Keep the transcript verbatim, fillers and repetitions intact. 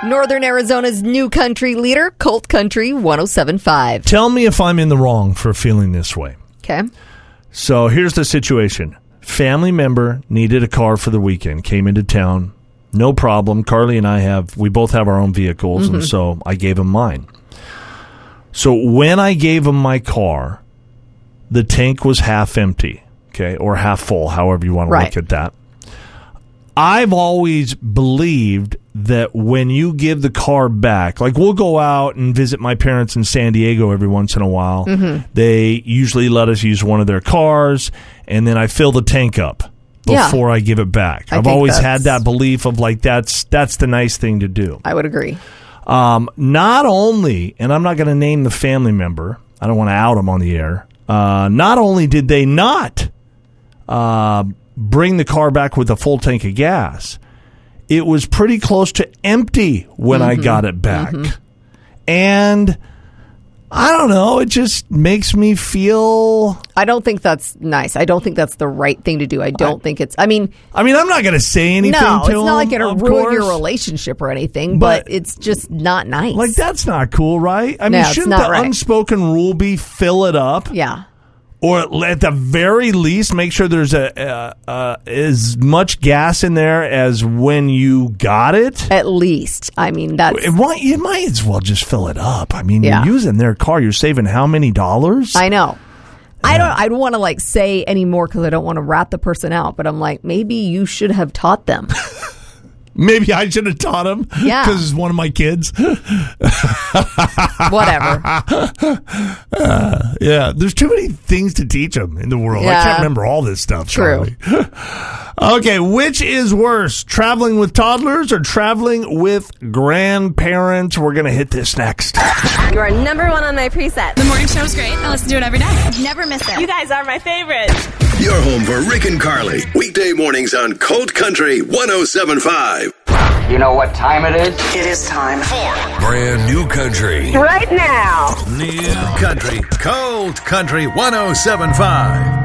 Northern Arizona's new country leader, Colt Country one oh seven point five. Tell me if I'm in the wrong for feeling this way. Okay. So here's the situation. Family member needed a car for the weekend, came into town. No problem. Carly and I have, we both have our own vehicles, mm-hmm. and so I gave him mine. So when I gave him my car, the tank was half empty, okay, or half full, however you want to right. look at that. I've always believed that when you give the car back, like we'll go out and visit my parents in San Diego every once in a while. Mm-hmm. They usually let us use one of their cars, and then I fill the tank up before yeah. I give it back. I I've always had that belief of like that's that's the nice thing to do. I would agree. Um, not only, and I'm not going to name the family member. I don't want to out them on the air. Uh, not only did they not uh, bring the car back with a full tank of gas, it was pretty close to empty when mm-hmm. I got it back. Mm-hmm. And I don't know, it just makes me feel... I don't think that's nice. I don't think that's the right thing to do. I don't I, think it's... I mean... I mean, I'm not going to say anything no, to it's him, not like it'll ruin course. your relationship or anything, but, but it's just not nice. Like, that's not cool, right? I mean, no, shouldn't the right. unspoken rule be fill it up? Yeah. Or at the very least, make sure there's a, uh, uh, as much gas in there as when you got it. At least. I mean, that's... Why, you might as well just fill it up. I mean, yeah. you're using their car. You're saving how many dollars? I know. Yeah. I don't I don't want to, like, say any more because I don't want to rat the person out. But I'm like, maybe you should have taught them. Maybe I should have taught him. Yeah. Because it's one of my kids. Whatever. Uh, yeah. There's too many things to teach them in the world. Yeah. I can't remember all this stuff. True. Okay. Which is worse? Traveling with toddlers or traveling with grandparents? We're going to hit this next. You are number one on my preset. The morning show is great. I listen to it every day. Never miss it. You guys are my favorite. You're home for Rick and Carly. Weekday mornings on Colt Country one oh seven point five. You know what time it is? It is time for brand new country. Right now. New country. Colt Country one oh seven point five.